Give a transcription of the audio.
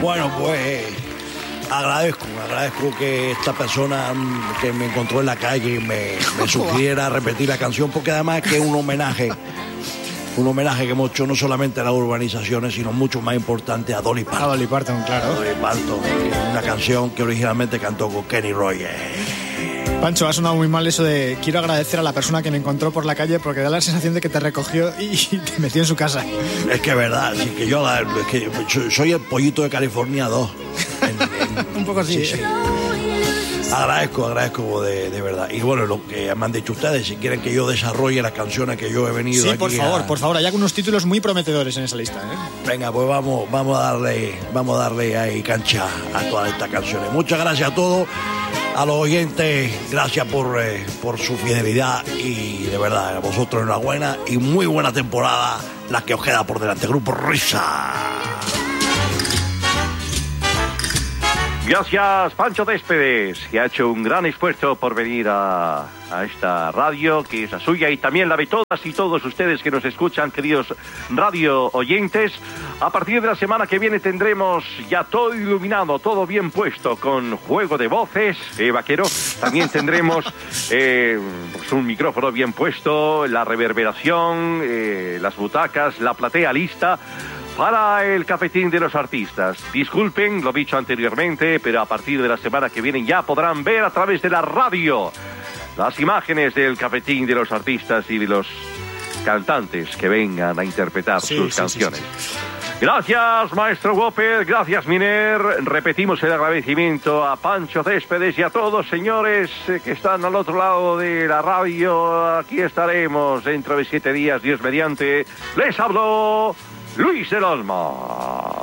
Bueno, pues agradezco que esta persona que me encontró en la calle me sugiriera repetir la canción, porque además es que es un homenaje que hemos hecho no solamente a las urbanizaciones, sino mucho más importante a Dolly Parton. A Dolly Parton, claro. A Dolly Parton, una canción que originalmente cantó con Kenny Rogers. Pancho, ha sonado muy mal eso de quiero agradecer a la persona que me encontró por la calle, porque da la sensación de que te recogió y te metió en su casa. Es que es verdad, sí, que yo soy el pollito de California 2. Un poco así. Sí. Agradezco de verdad. Y bueno, lo que me han dicho ustedes, si quieren que yo desarrolle las canciones que yo he venido sí, aquí. por favor, hay algunos títulos muy prometedores en esa lista, ¿eh? Venga, pues vamos a darle ahí cancha a todas estas canciones. Muchas gracias a todos, a los oyentes, gracias por su fidelidad y de verdad, a vosotros enhorabuena y muy buena temporada la que os queda por delante. Grupo Risa. Gracias, Pancho Céspedes, que ha hecho un gran esfuerzo por venir a esta radio, que es la suya y también la de todas y todos ustedes que nos escuchan, queridos radio oyentes. A partir de la semana que viene tendremos ya todo iluminado, todo bien puesto, con juego de voces, vaquero. También tendremos pues un micrófono bien puesto, la reverberación, las butacas, la platea lista para el cafetín de los artistas. Disculpen lo dicho anteriormente, pero a partir de la semana que viene ya podrán ver a través de la radio las imágenes del cafetín de los artistas y de los cantantes que vengan a interpretar sus canciones. Sí. Gracias, maestro Whopper, gracias, Miner. Repetimos el agradecimiento a Pancho Céspedes y a todos, señores, que están al otro lado de la radio. Aquí estaremos dentro de 7 días, Dios mediante. Les habló Luis del Olmo.